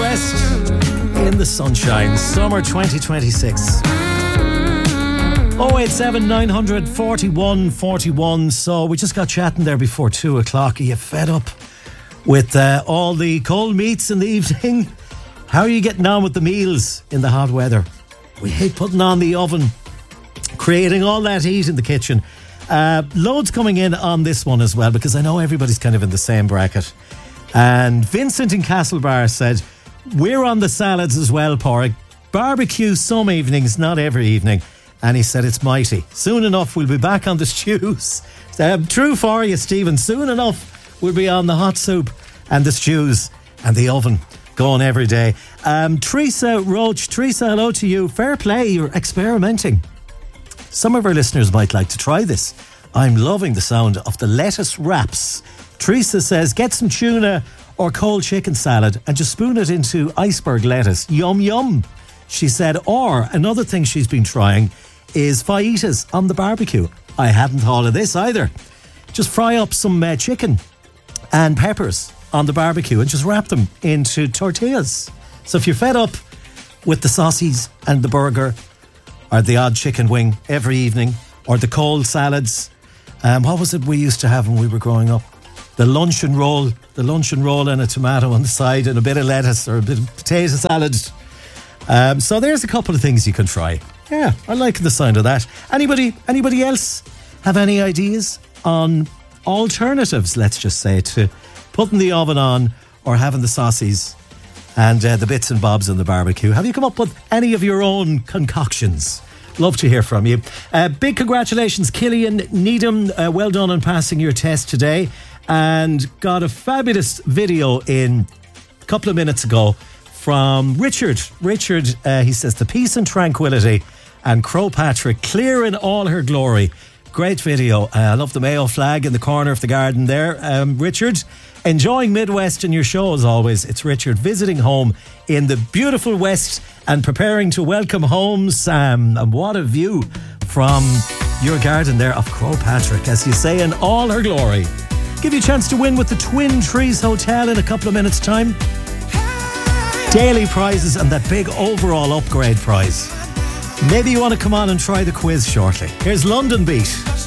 Midwest in the sunshine. Summer 2026. 087 900 41 41. So we just got chatting there before 2 o'clock. Are you fed up with all the cold meats in the evening? How are you getting on with the meals in the hot weather? We hate putting on the oven, creating all that heat in the kitchen. Loads coming in on this one as well, because I know everybody's kind of in the same bracket. And Vincent in Castlebar said, we're on the salads as well, Porrick. Barbecue some evenings, not every evening. And he said it's mighty. Soon enough we'll be back on the stews. True for you, Stephen. Soon enough we'll be on the hot soup and the stews and the oven going every day. Teresa Roach, Teresa, hello to you. Fair play, you're experimenting. Some of our listeners might like to try this. I'm loving the sound of the lettuce wraps. Teresa says, get some tuna or cold chicken salad and just spoon it into iceberg lettuce. Yum, yum. She said, or another thing she's been trying is fajitas on the barbecue. I hadn't thought of this either. Just fry up some chicken and peppers on the barbecue and just wrap them into tortillas. So if you're fed up with the saucies and the burger or the odd chicken wing every evening or the cold salads, what was it we used to have when we were growing up? The luncheon roll and a tomato on the side and a bit of lettuce or a bit of potato salad. So there's a couple of things you can try. Yeah, I like the sound of that. Anybody else have any ideas on alternatives, let's just say, to putting the oven on or having the saucies and the bits and bobs in the barbecue? Have you come up with any of your own concoctions? Love to hear from you. Big congratulations, Killian Needham. Well done on passing your test today. And got a fabulous video in a couple of minutes ago from Richard. Richard, he says, the peace and tranquility and Croagh Patrick clear in all her glory. Great video. I love the Mayo flag in the corner of the garden there. Richard, enjoying Midwest in your show as always. It's Richard visiting home in the beautiful West and preparing to welcome home Sam. And what a view from your garden there of Croagh Patrick, as you say, in all her glory. Give you a chance to win with the Twin Trees Hotel in a couple of minutes' time. Daily prizes and that big overall upgrade prize. Maybe you want to come on and try the quiz shortly. Here's London Beat.